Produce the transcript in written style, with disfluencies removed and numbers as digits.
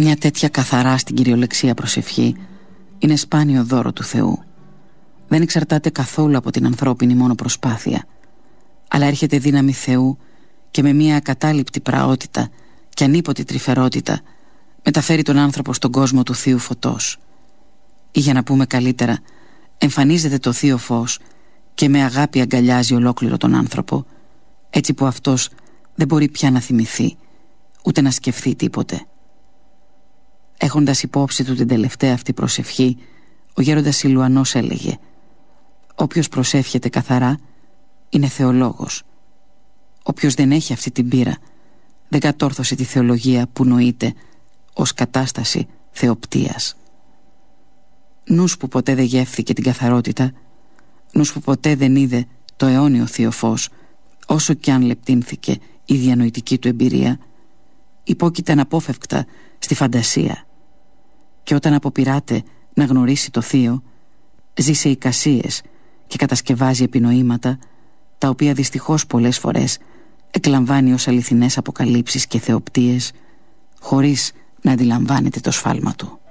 Μια τέτοια καθαρά στην κυριολεξία προσευχή είναι σπάνιο δώρο του Θεού. Δεν εξαρτάται καθόλου από την ανθρώπινη μόνο προσπάθεια, αλλά έρχεται δύναμη Θεού και με μια ακατάληπτη πραότητα και ανίποτη τρυφερότητα μεταφέρει τον άνθρωπο στον κόσμο του Θείου Φωτός. Ή για να πούμε καλύτερα, εμφανίζεται το Θείο Φως και με αγάπη αγκαλιάζει ολόκληρο τον άνθρωπο, έτσι που αυτός δεν μπορεί πια να θυμηθεί ούτε να σκεφτεί τίποτε. Έχοντας υπόψη του την τελευταία αυτή προσευχή, ο γέροντας Σιλουανός έλεγε: «Όποιος προσεύχεται καθαρά είναι θεολόγος. Όποιος δεν έχει αυτή την πείρα δεν κατόρθωσε τη θεολογία που νοείται ως κατάσταση θεοπτίας». Νους που ποτέ δεν γεύθηκε την καθαρότητα, νους που ποτέ δεν είδε το αιώνιο Θείο Φως, όσο κι αν λεπτύνθηκε η διανοητική του εμπειρία, υπόκειται αναπόφευκτα στη φαντασία, και όταν αποπειράται να γνωρίσει το Θείο, ζει σε εικασίες και κατασκευάζει επινοήματα, τα οποία δυστυχώς πολλές φορές εκλαμβάνει ως αληθινές αποκαλύψεις και θεοπτίες, χωρίς να αντιλαμβάνεται το σφάλμα του.